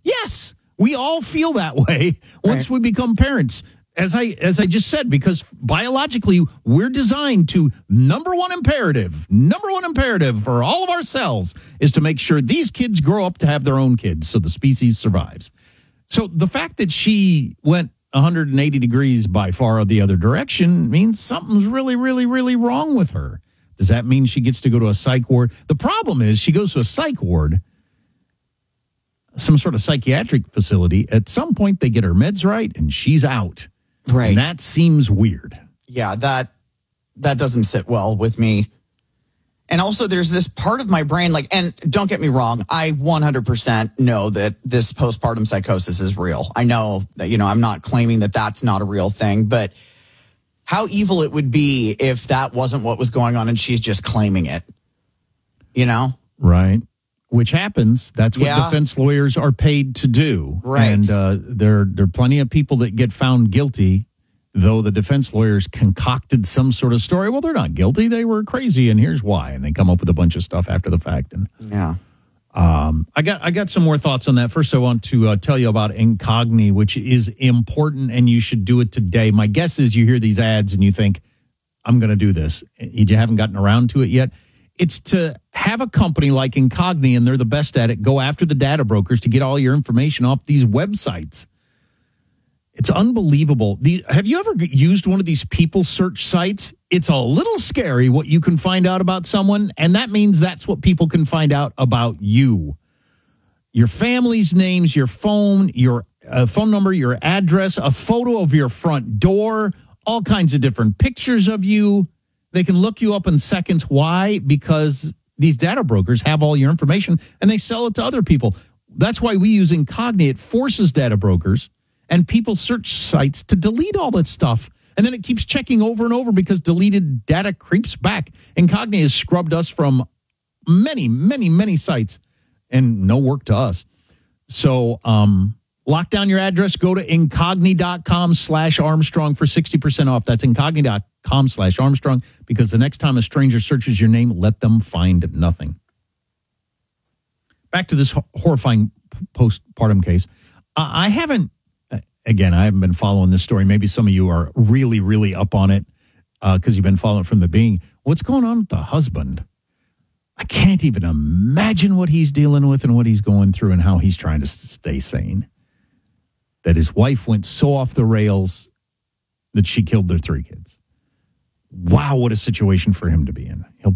Yes, we all feel that way once we become parents. As I just said, because biologically we're designed to number one imperative for all of our cells is to make sure these kids grow up to have their own kids so the species survives. So the fact that she went 180 degrees by far the other direction means something's really, really, really wrong with her. Does that mean she gets to go to a psych ward? The problem is she goes to a psych ward, some sort of psychiatric facility. At some point they get her meds right and she's out. Right. And that seems weird. Yeah, that doesn't sit well with me. And also there's this part of my brain, and don't get me wrong, I 100% know that this postpartum psychosis is real. I know that, I'm not claiming that that's not a real thing, but how evil it would be if that wasn't what was going on and she's just claiming it, Right. Which happens. That's what defense lawyers are paid to do. Right. And there are plenty of people that get found guilty, though the defense lawyers concocted some sort of story. Well, they're not guilty. They were crazy, and here's why. And they come up with a bunch of stuff after the fact. And I got some more thoughts on that. First, I want to tell you about Incogni, which is important, and you should do it today. My guess is you hear these ads and you think, I'm going to do this. You haven't gotten around to it yet. It's to have a company like Incogni, and they're the best at it, go after the data brokers to get all your information off these websites. It's unbelievable. Have you ever used one of these people search sites? It's a little scary what you can find out about someone, and that means that's what people can find out about you. Your family's names, your phone number, your address, a photo of your front door, all kinds of different pictures of you. They can look you up in seconds. Why? Because these data brokers have all your information and they sell it to other people. That's why we use Incogni. It forces data brokers and people search sites to delete all that stuff. And then it keeps checking over and over because deleted data creeps back. Incogni has scrubbed us from many, many, many sites and no work to us. So, lock down your address. Go to incogni.com/Armstrong for 60% off. That's incogni.com/Armstrong, because the next time a stranger searches your name, let them find nothing. Back to this horrifying postpartum case. I haven't been following this story. Maybe some of you are really, really up on it because you've been following it from the beginning. What's going on with the husband? I can't even imagine what he's dealing with and what he's going through and how he's trying to stay sane. That his wife went so off the rails that she killed their 3 kids. Wow, what a situation for him to be in. He'll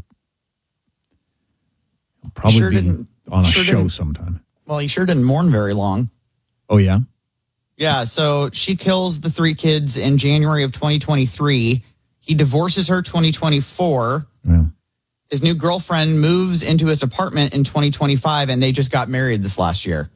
probably be on a show sometime. Well, he sure didn't mourn very long. Oh, yeah? Yeah, so she kills the 3 kids in January of 2023. He divorces her 2024. Yeah. His new girlfriend moves into his apartment in 2025, and they just got married this last year.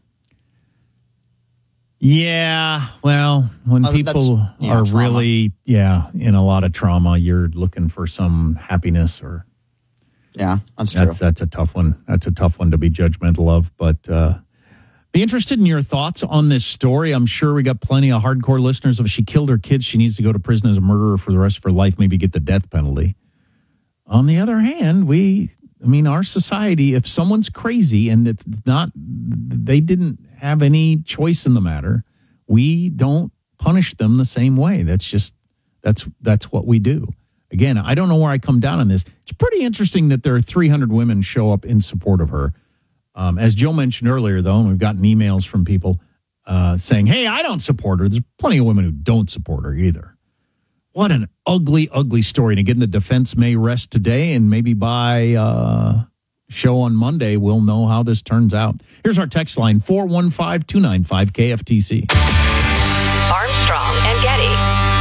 Yeah, well, when people are trauma. really, in a lot of trauma, you're looking for some happiness or... Yeah, that's true. That's a tough one. That's a tough one to be judgmental of, but be interested in your thoughts on this story. I'm sure we got plenty of hardcore listeners. If she killed her kids, she needs to go to prison as a murderer for the rest of her life, maybe get the death penalty. On the other hand, our society, if someone's crazy and it's not, they didn't have any choice in the matter, we don't punish them the same way. That's what we do. Again, I don't know where I come down on this. It's pretty interesting that there are 300 women show up in support of her. As Joe mentioned earlier, though, and we've gotten emails from people saying, hey, I don't support her. There's plenty of women who don't support her either. What an ugly, ugly story. And again, the defense may rest today, and maybe by show on Monday, we'll know how this turns out. Here's our text line, 415-295-KFTC. Armstrong and Getty.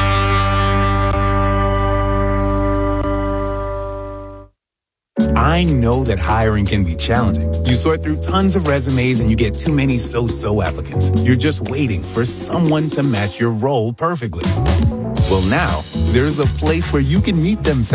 I know that hiring can be challenging. You sort through tons of resumes and you get too many so-so applicants. You're just waiting for someone to match your role perfectly. Well, now, there's a place where you can meet them fast